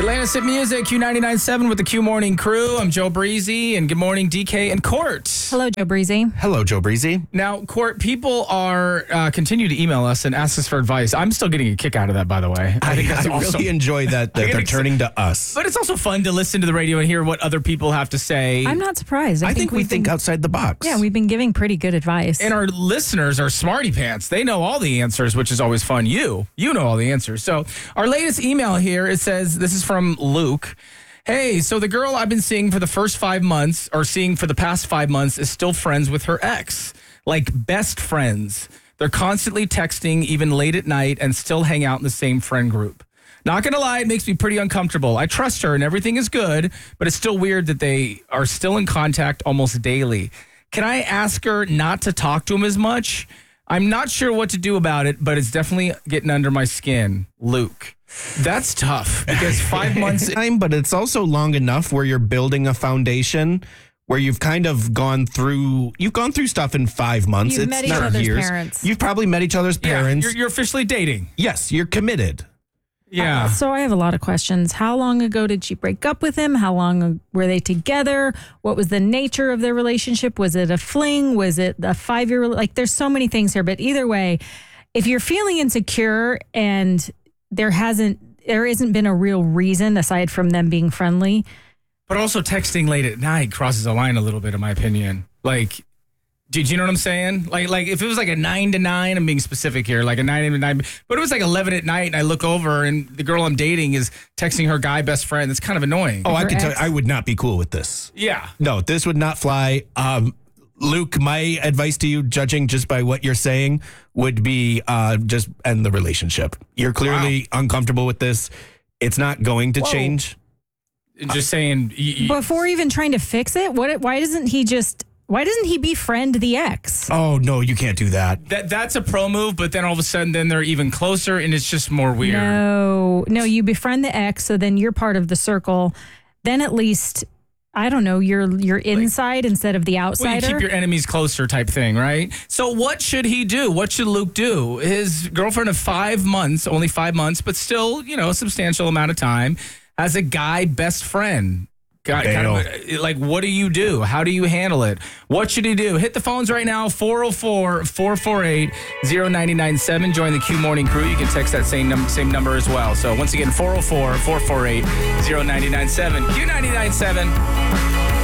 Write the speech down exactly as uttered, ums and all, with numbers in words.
Atlanta's Hit Music, Q ninety-nine point seven with the Q Morning Crew. I'm Joe Breezy, and good morning, D K and Court. Hello, Joe Breezy. Hello, Joe Breezy. Now, Court, people are uh, continue to email us and ask us for advice. I'm still getting a kick out of that, by the way. I, I think that's I awesome. really enjoy that, that they're turning to us. But it's also fun to listen to the radio and hear what other people have to say. I'm not surprised. I, think, we we've think been, outside the box. Yeah, we've been giving pretty good advice. And our listeners are smarty pants. They know all the answers, which is always fun. You, you know all the answers. So our latest email here, it says, this is from Luke. Hey, so the girl I've been seeing for the first five months or seeing for the past five months is still friends with her ex, like best friends. They're constantly texting, even late at night, and still hang out in the same friend group. Not going to lie, it makes me pretty uncomfortable. I trust her and everything is good, but it's still weird that they are still in contact almost daily. Can I ask her not to talk to him as much? I'm not sure what to do about it, but it's definitely getting under my skin. Luke. That's tough because five months. Time, but it's also long enough where you're building a foundation where you've kind of gone through, you've gone through stuff in five months. You've it's met each not other's years. parents. You've probably met each other's Yeah, parents. you're, you're officially dating. Yes, you're committed. Yeah. Uh, so I have a lot of questions. How long ago did she break up with him? How long were they together? What was the nature of their relationship? Was it a fling? Was it a five-year? Like, there's so many things here. But either way, if you're feeling insecure and there hasn't, there isn't been a real reason aside from them being friendly. But also texting late at night crosses a line a little bit, in my opinion. Like, did you know what I'm saying? Like, like if it was like a nine to nine, I'm being specific here, like a nine to nine, but it was like eleven at night and I look over and the girl I'm dating is texting her guy best friend. That's kind of annoying. Oh, I Her can tell ex. you, I would not be cool with this. Yeah. No, this would not fly. Um, Luke, my advice to you, judging just by what you're saying, would be uh, just end the relationship. You're clearly wow. uncomfortable with this. It's not going to Whoa. change. Just saying. Y- y- Before even trying to fix it, what? Why doesn't he just, why doesn't he befriend the ex? Oh, no, you can't do that. that That's a pro move, but then all of a sudden then they're even closer and it's just more weird. No, no, you befriend the ex, so then you're part of the circle. Then at least, I don't know, you're you're inside like, instead of the outsider. Well, you keep your enemies closer type thing, right? So what should he do? What should Luke do? His girlfriend of five months, only five months, but still, you know, a substantial amount of time, as a guy best friend. God, kind of, like, what do you do? How do you handle it? What should he do? Hit the phones right now, four oh four, four four eight, oh nine nine seven. Join the Q Morning Crew. You can text that same, num- same number as well. So once again, four oh four, four four eight, oh nine nine seven. Q ninety-nine point seven.